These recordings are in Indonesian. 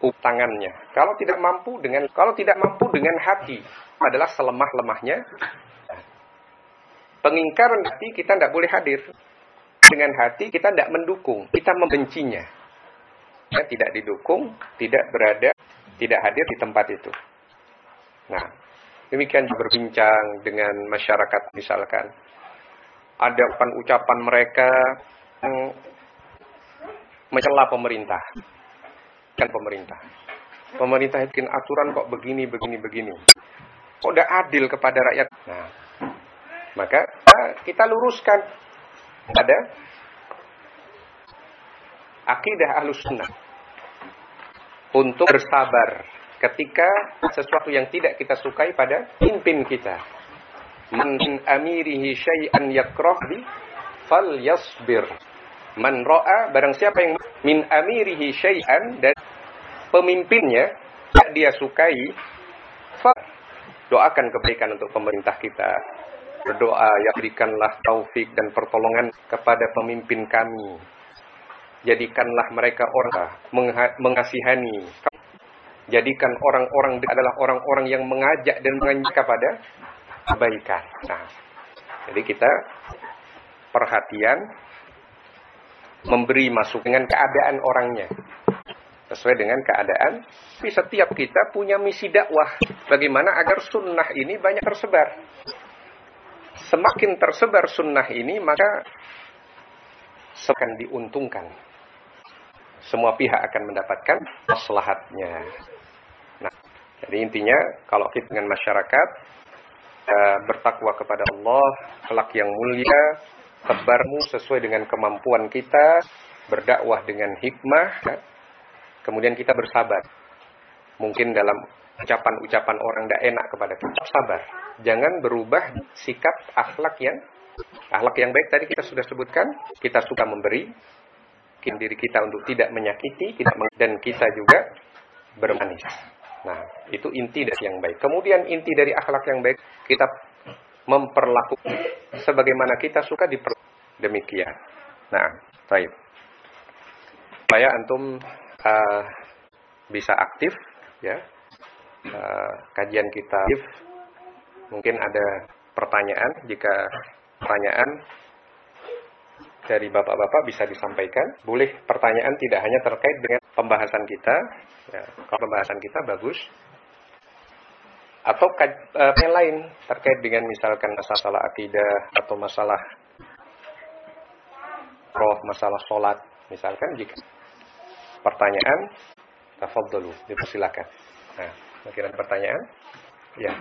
tangannya. Kalau tidak mampu dengan hati adalah selemah-lemahnya. Pengingkaran hati kita tidak boleh hadir. Dengan hati kita tidak mendukung, kita membencinya. Ya, tidak didukung, tidak berada, tidak hadir di tempat itu. Nah, demikian berbincang dengan masyarakat misalkan. Ada ucapan mereka yang mencela pemerintah. Kan pemerintah. Pemerintah bikin aturan kok begini. Kok udah adil kepada rakyat. Nah, maka kita luruskan pada akidah Ahlus Sunnah untuk bersabar ketika sesuatu yang tidak kita sukai pada pimpin kita. Man amirihi syai'an yakrah bi falyasbir. Man ra'a, barang siapa yang min amirihi syai'an, dan pemimpinnya tidak dia sukai, doakan kebaikan untuk pemerintah kita. Berdoa, ya berikanlah taufik dan pertolongan kepada pemimpin kami. Jadikanlah mereka orang mengasihani. Jadikan orang-orang adalah orang-orang yang mengajak dan mengajak kepada kebaikan. Nah, jadi kita perhatian memberi masuk dengan keadaan orangnya. Sesuai dengan keadaan. Tapi setiap kita punya misi dakwah. Bagaimana agar sunnah ini banyak tersebar. Semakin tersebar sunnah ini, maka akan diuntungkan. Semua pihak akan mendapatkan maslahatnya. Nah, jadi intinya kalau kita dengan masyarakat bertakwa kepada Allah, akhlak yang mulia, tebarmu sesuai dengan kemampuan kita, berdakwah dengan hikmah, kemudian kita bersabar. Mungkin dalam ucapan-ucapan orang tidak enak kepada kita, sabar. Jangan berubah sikap akhlak yang baik tadi kita sudah sebutkan. Kita suka memberi diri kita untuk tidak menyakiti, dan kita juga bermanis. Nah, itu inti dari yang baik. Kemudian inti dari akhlak yang baik, kita memperlakukan sebagaimana kita suka demikian. Nah, baik. Supaya antum bisa aktif, ya. Kajian kita mungkin ada pertanyaan. Jika pertanyaan dari bapak-bapak bisa disampaikan. Boleh pertanyaan tidak hanya terkait dengan pembahasan kita, ya, kalau pembahasan kita bagus, atau yang lain terkait dengan misalkan masalah akidah atau masalah roh, masalah sholat, misalkan. Jika pertanyaan, tafadhalu, dipersilakan. Nah, mungkin ada pertanyaan? Ya.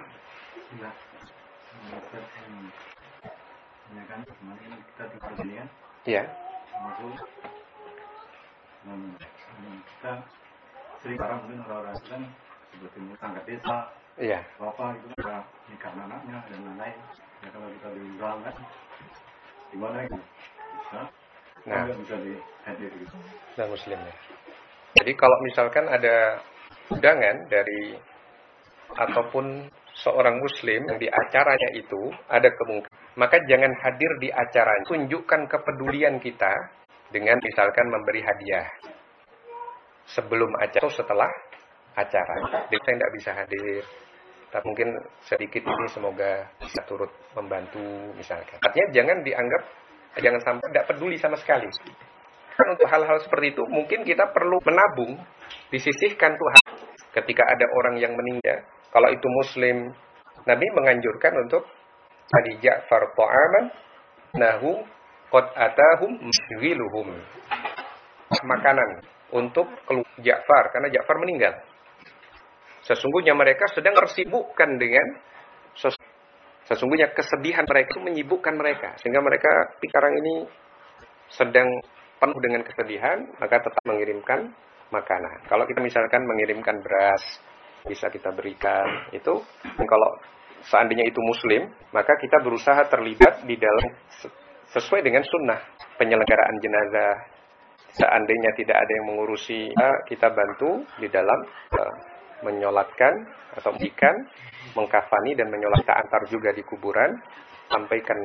Ya kan, kemarin kita tinggal di sini kan? Iya. Kita sering barang mungkin orang-orang kan seperti tangga desa, Iya. bapak itu udah nikah anaknya dan lain-lain. Ya kalau kita diundang kan, gimana gitu? Bisa dihadir gitu. Dan muslim ya. Jadi kalau misalkan ada undangan dari ataupun seorang muslim yang di acaranya itu ada kemungkinan, maka jangan hadir di acaranya. Tunjukkan kepedulian kita dengan misalkan memberi hadiah sebelum acara atau setelah acara. Jadi saya tidak bisa hadir, tapi mungkin sedikit ini semoga bisa turut membantu misalkan. Artinya jangan sampai tidak peduli sama sekali. Kan untuk hal-hal seperti itu mungkin kita perlu menabung, disisihkan Tuhan. Ketika ada orang yang meninggal, kalau itu muslim, Nabi menganjurkan untuk Adi Ja'far ta'aman nahu qad atahum mushghiluhum. Makanan untuk Ja'far, karena Ja'far meninggal. Sesungguhnya mereka sedang tersibukkan dengan sesungguhnya kesedihan mereka itu menyibukkan mereka, sehingga mereka sekarang ini sedang penuh dengan kesedihan, maka tetap mengirimkan makanan. Kalau kita misalkan mengirimkan beras, bisa kita berikan. Itu kalau seandainya itu muslim, maka kita berusaha terlibat di dalam sesuai dengan sunnah penyelenggaraan jenazah. Seandainya tidak ada yang mengurusi, kita bantu di dalam menyolatkan atau mengkafani dan menyolat, kita antar juga di kuburan, sampaikan